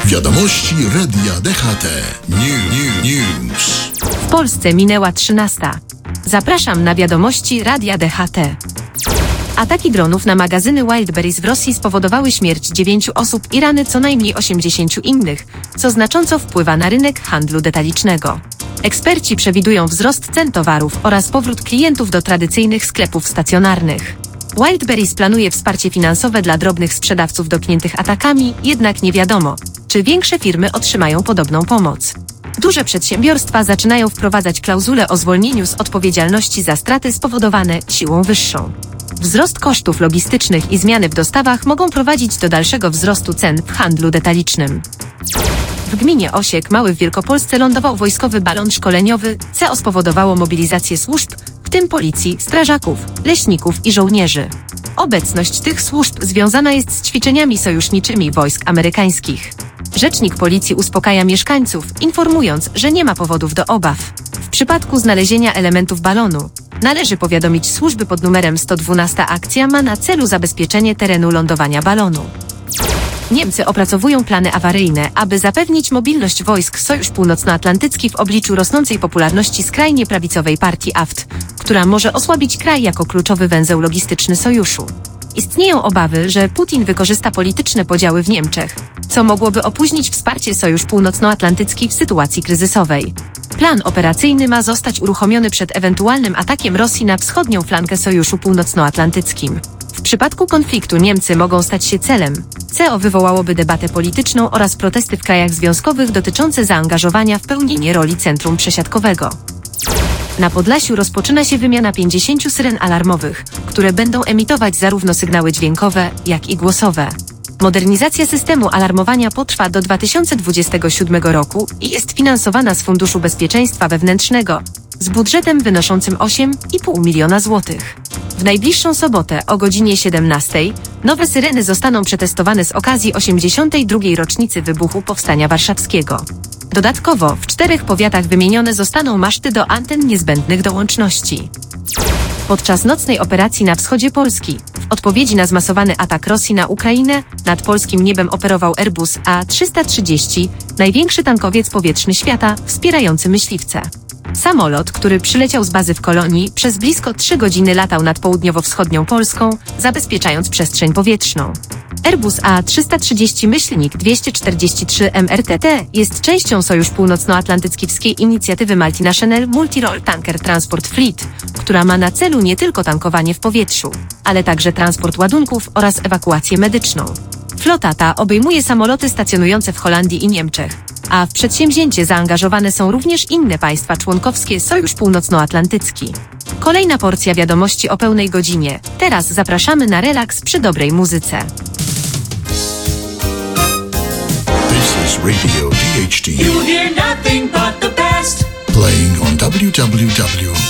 Wiadomości Radia DHT. News. W Polsce minęła 13. Zapraszam na wiadomości Radia DHT. Ataki dronów na magazyny Wildberries w Rosji spowodowały śmierć 9 osób i rany co najmniej 80 innych, co znacząco wpływa na rynek handlu detalicznego. Eksperci przewidują wzrost cen towarów oraz powrót klientów do tradycyjnych sklepów stacjonarnych. Wildberries planuje wsparcie finansowe dla drobnych sprzedawców dotkniętych atakami, jednak nie wiadomo, czy większe firmy otrzymają podobną pomoc. Duże przedsiębiorstwa zaczynają wprowadzać klauzule o zwolnieniu z odpowiedzialności za straty spowodowane siłą wyższą. Wzrost kosztów logistycznych i zmiany w dostawach mogą prowadzić do dalszego wzrostu cen w handlu detalicznym. W gminie Osiek Mały w Wielkopolsce lądował wojskowy balon szkoleniowy, co spowodowało mobilizację służb, w tym policji, strażaków, leśników i żołnierzy. Obecność tych służb związana jest z ćwiczeniami sojuszniczymi wojsk amerykańskich. Rzecznik policji uspokaja mieszkańców, informując, że nie ma powodów do obaw. W przypadku znalezienia elementów balonu należy powiadomić służby pod numerem 112. Akcja ma na celu zabezpieczenie terenu lądowania balonu. Niemcy opracowują plany awaryjne, aby zapewnić mobilność wojsk Sojusz Północnoatlantycki w obliczu rosnącej popularności skrajnie prawicowej partii AfD, która może osłabić kraj jako kluczowy węzeł logistyczny sojuszu. Istnieją obawy, że Putin wykorzysta polityczne podziały w Niemczech, co mogłoby opóźnić wsparcie Sojusz Północnoatlantycki w sytuacji kryzysowej. Plan operacyjny ma zostać uruchomiony przed ewentualnym atakiem Rosji na wschodnią flankę Sojuszu Północnoatlantyckim. W przypadku konfliktu Niemcy mogą stać się celem, co wywołałoby debatę polityczną oraz protesty w krajach związkowych dotyczące zaangażowania w pełnienie roli centrum przesiadkowego. Na Podlasiu rozpoczyna się wymiana 50 syren alarmowych, które będą emitować zarówno sygnały dźwiękowe, jak i głosowe. Modernizacja systemu alarmowania potrwa do 2027 roku i jest finansowana z Funduszu Bezpieczeństwa Wewnętrznego z budżetem wynoszącym 8,5 miliona złotych. W najbliższą sobotę o godzinie 17 nowe syreny zostaną przetestowane z okazji 82. rocznicy wybuchu Powstania Warszawskiego. Dodatkowo w 4 powiatach wymienione zostaną maszty do anten niezbędnych do łączności. Podczas nocnej operacji na wschodzie Polski, w odpowiedzi na zmasowany atak Rosji na Ukrainę, nad polskim niebem operował Airbus A330, największy tankowiec powietrzny świata, wspierający myśliwce. Samolot, który przyleciał z bazy w Kolonii, przez blisko 3 godziny latał nad południowo-wschodnią Polską, zabezpieczając przestrzeń powietrzną. Airbus A330-243 MRTT jest częścią Sojusz Północnoatlantyckiej inicjatywy Multinational Multi-Role Tanker Transport Fleet, która ma na celu nie tylko tankowanie w powietrzu, ale także transport ładunków oraz ewakuację medyczną. Flota ta obejmuje samoloty stacjonujące w Holandii i Niemczech, a w przedsięwzięcie zaangażowane są również inne państwa członkowskie Sojusz Północnoatlantycki. Kolejna porcja wiadomości o pełnej godzinie. Teraz zapraszamy na relaks przy dobrej muzyce. This is Radio DHT. You hear nothing but the best. Playing on www.